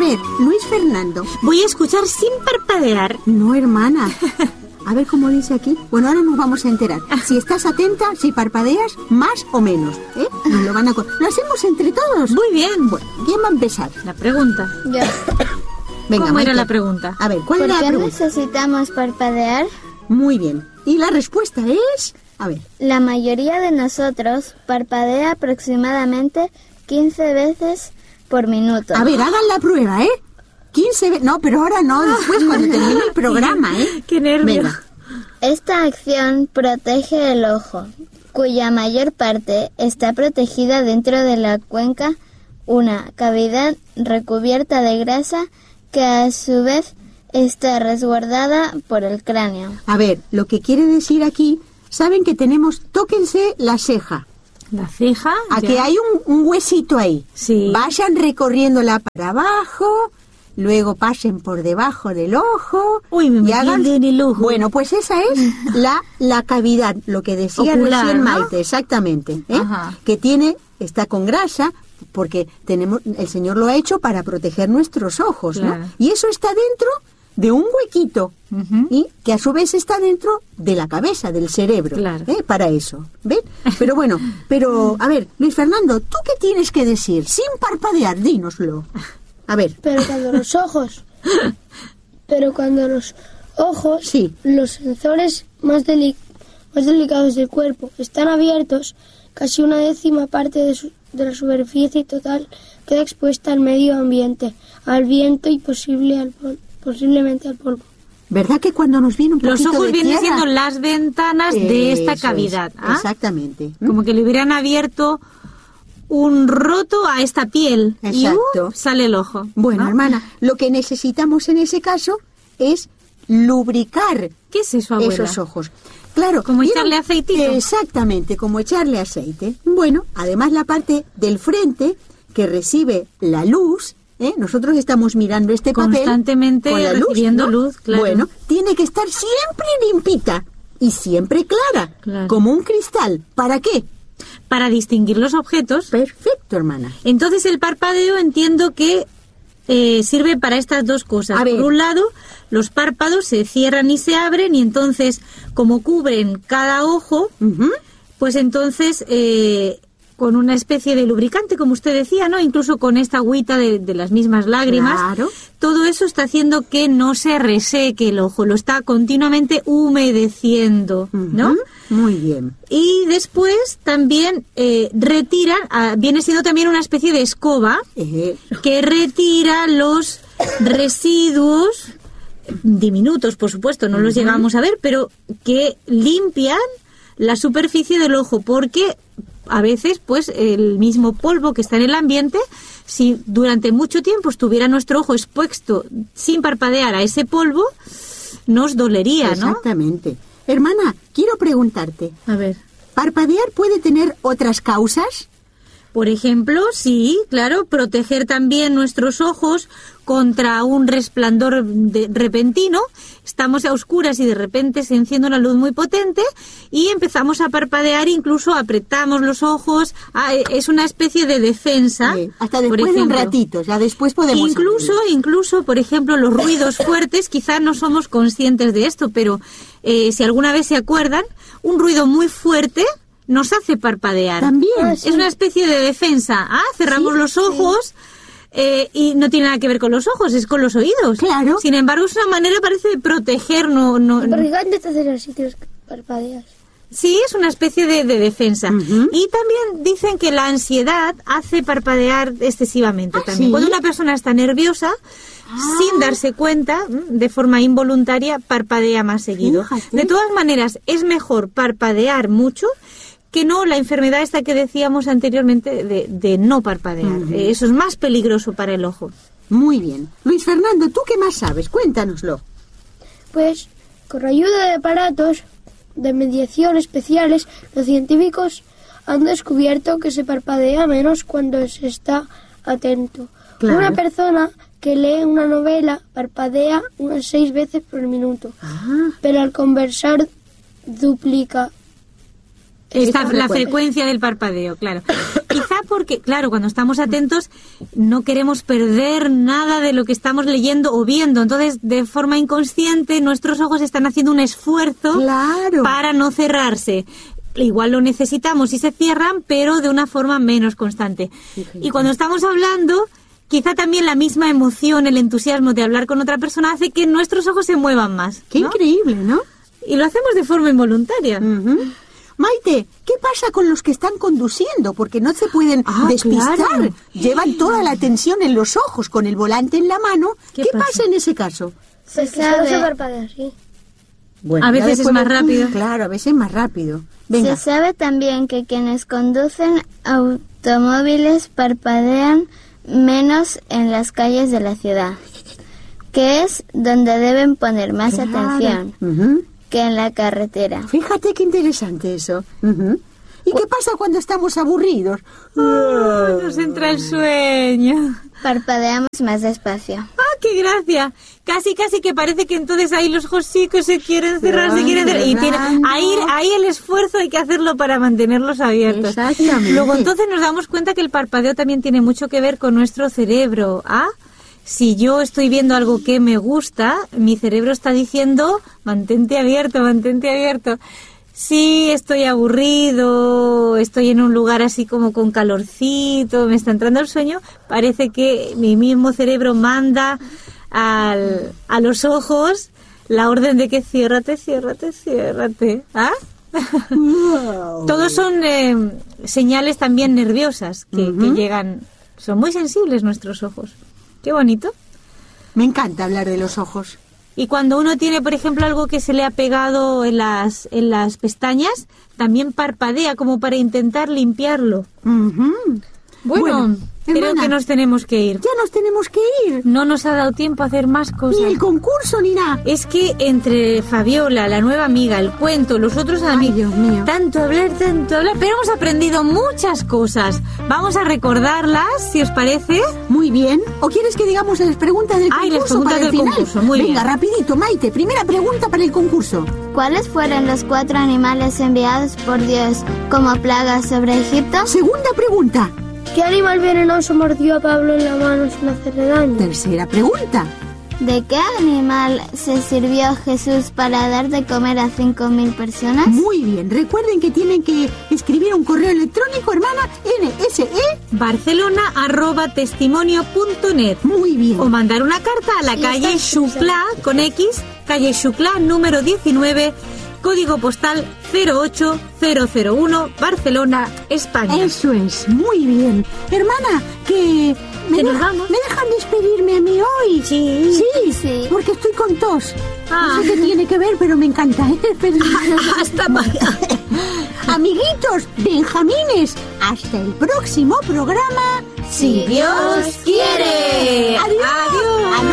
ver, Luis Fernando. Voy a escuchar sin parpadear. No, hermana. A ver cómo dice aquí. Bueno, ahora nos vamos a enterar. Si estás atenta, si parpadeas, más o menos, ¿eh? Nos lo van a... Lo hacemos entre todos. Muy bien. Bueno, ¿quién va a empezar? La pregunta. Yo. Venga, ¿Cómo era Maite. la pregunta? A ver, ¿cuál ¿Por era la qué pregunta? necesitamos parpadear? Muy bien. Y la respuesta es... A ver. La mayoría de nosotros parpadea aproximadamente 15 veces por minuto. A ver, hagan la prueba, ¿eh? 15 veces... No, pero ahora no, después cuando termine el programa, ¿eh? ¡Qué nervios! Venga. Esta acción protege el ojo, cuya mayor parte está protegida dentro de la cuenca, una cavidad recubierta de grasa que a su vez está resguardada por el cráneo. A ver, lo que quiere decir aquí... Saben que tenemos... Tóquense la ceja. La ceja. A ya. que hay un huesito ahí. Sí. Vayan recorriéndola para abajo, luego pasen por debajo del ojo. Uy, me y metí en el ojo. Bueno, pues esa es la cavidad, lo que decía Ocular, recién ¿no? Maite, exactamente. ¿eh? Ajá. Que está con grasa, porque el Señor lo ha hecho para proteger nuestros ojos, Claro. ¿no? Y eso está dentro de un huequito, y que a su vez está dentro de la cabeza, del cerebro, Claro. para eso, ¿ven? Pero bueno, a ver, Luis Fernando, ¿tú qué tienes que decir? Sin parpadear, dínoslo. A ver, Pero cuando los ojos, Sí. los sensores más delicados del cuerpo están abiertos, casi una décima parte de la superficie total queda expuesta al medio ambiente, al viento y posiblemente al polvo. ¿verdad que cuando nos viene un Los poquito ojos de vienen tierra? siendo las ventanas de esta Eso cavidad. es, ¿Ah? exactamente. Como que le hubieran abierto un roto a esta piel. Exacto. Y sale el ojo. Bueno, ¿no? hermana, lo que necesitamos en ese caso es lubricar ¿Qué es eso, abuela? esos ojos. Claro. ¿Como ¿vieron? echarle aceitito? Exactamente, como echarle aceite. Bueno, además la parte del frente que recibe la luz, nosotros estamos mirando este papel Constantemente con la luz, recibiendo ¿no? luz, claro. Bueno, tiene que estar siempre limpita y siempre clara, Claro. como un cristal. ¿Para qué? Para distinguir los objetos. Perfecto, hermana. Entonces el parpadeo entiendo que sirve para estas dos cosas. A ver. Por un lado, los párpados se cierran y se abren y entonces, como cubren cada ojo, Ujú. pues entonces con una especie de lubricante, como usted decía, ¿no? Incluso con esta agüita de las mismas lágrimas. Claro. Todo eso está haciendo que no se reseque el ojo, lo está continuamente humedeciendo, ¿no? Ujú. Muy bien. Y después también retiran, viene siendo también una especie de escoba que retira los residuos diminutos, por supuesto, no los llegamos a ver, pero que limpian la superficie del ojo, porque a veces, pues, el mismo polvo que está en el ambiente, si durante mucho tiempo estuviera nuestro ojo expuesto sin parpadear a ese polvo, nos dolería, ¿no? Exactamente. Hermana, quiero preguntarte, A ver. ¿parpadear puede tener otras causas? Por ejemplo, sí, claro, proteger también nuestros ojos contra un resplandor repentino. Estamos a oscuras y de repente se enciende una luz muy potente y empezamos a parpadear, incluso apretamos los ojos. Es una especie de defensa. Hasta por después de un ejemplo. ratito, ya después podemos... Incluso, por ejemplo, los ruidos fuertes, quizás no somos conscientes de esto, pero si alguna vez se acuerdan, un ruido muy fuerte nos hace parpadear. También. Es una especie de defensa. Cerramos Sí, los ojos y no tiene nada que ver con los ojos, es con los oídos. Claro. Sin embargo, es una manera, parece, de proteger. Porque antes de hacer así tienes que parpadear. Sí, es una especie de defensa. Ujú. Y también dicen que la ansiedad hace parpadear excesivamente también. ¿sí? Cuando una persona está nerviosa, sin darse cuenta, de forma involuntaria, parpadea más seguido. Fíjate. De todas maneras, es mejor parpadear mucho que no la enfermedad esta que decíamos anteriormente de no parpadear. Eso es más peligroso para el ojo. Muy bien. Luis Fernando, ¿tú qué más sabes? Cuéntanoslo. Pues, con ayuda de aparatos de mediación especiales, los científicos han descubierto que se parpadea menos cuando se está atento. Claro. Una persona que lee una novela parpadea unas 6 veces por minuto, pero al conversar duplica. La frecuencia del parpadeo, claro. Quizá porque, claro, cuando estamos atentos no queremos perder nada de lo que estamos leyendo o viendo. Entonces, de forma inconsciente, nuestros ojos están haciendo un esfuerzo para no cerrarse. Igual lo necesitamos y se cierran, pero de una forma menos constante. Y cuando estamos hablando, quizá también la misma emoción, el entusiasmo de hablar con otra persona hace que nuestros ojos se muevan más. Qué increíble, ¿no? Y lo hacemos de forma involuntaria. Maite, ¿qué pasa con los que están conduciendo? Porque no se pueden despistar. Claro. Llevan toda la atención en los ojos con el volante en la mano. ¿Qué pasa en ese caso? Se parpadea, sí. Bueno, a veces es más rápido. Claro, a veces es más rápido. Venga. Se sabe también que quienes conducen automóviles parpadean menos en las calles de la ciudad, que es donde deben poner más atención que en la carretera. Fíjate qué interesante eso. ¿Y qué pasa cuando estamos aburridos? Nos entra el sueño. Parpadeamos más despacio. ¡Ah, qué gracia! Casi que parece que entonces ahí los ojos sí que se quieren cerrar, Y ahí el esfuerzo hay que hacerlo para mantenerlos abiertos. Exactamente. Luego entonces nos damos cuenta que el parpadeo también tiene mucho que ver con nuestro cerebro. Si yo estoy viendo algo que me gusta, mi cerebro está diciendo, mantente abierto. Sí, estoy aburrido, estoy en un lugar así como con calorcito, me está entrando el sueño, parece que mi mismo cerebro manda a los ojos la orden de que ciérrate. Wow. Todos son señales también nerviosas que llegan, son muy sensibles nuestros ojos. Qué bonito. Me encanta hablar de los ojos. Y cuando uno tiene, por ejemplo, algo que se le ha pegado en las pestañas, también parpadea como para intentar limpiarlo. Bueno, creo hermana, que nos tenemos que ir. Ya nos tenemos que ir. No nos ha dado tiempo a hacer más cosas. Ni el concurso ni nada. Es que entre Fabiola, la nueva amiga, el cuento, los otros amigos, Dios mío, tanto hablar, pero hemos aprendido muchas cosas. Vamos a recordarlas, si os parece. Muy bien. ¿O quieres que digamos las preguntas del concurso? Las preguntas para el del final? concurso, muy Venga, bien. rapidito, Maite. Primera pregunta para el concurso. ¿Cuáles fueron los 4 animales enviados por Dios como plagas sobre Egipto? Segunda pregunta. ¿Qué animal venenoso mordió a Pablo en la mano sin hacerle daño? Tercera pregunta. ¿De qué animal se sirvió Jesús para dar de comer a 5.000 personas? Muy bien. Recuerden que tienen que escribir un correo electrónico, hermana, nse@testimonio.net. Muy bien. O mandar una carta a la calle Xuclà, con X, calle Xuclà, número 19, código postal 08001, Barcelona, España. Eso es, muy bien. Hermana, que ¿Que nos vamos? ¿Me dejan despedirme a mí hoy? Sí. Sí. Porque estoy con tos. Ah. No sé qué tiene que ver, pero me encanta. Hasta mañana. Amiguitos, benjamines, hasta el próximo programa. Si Dios quiere. Adiós. Adiós.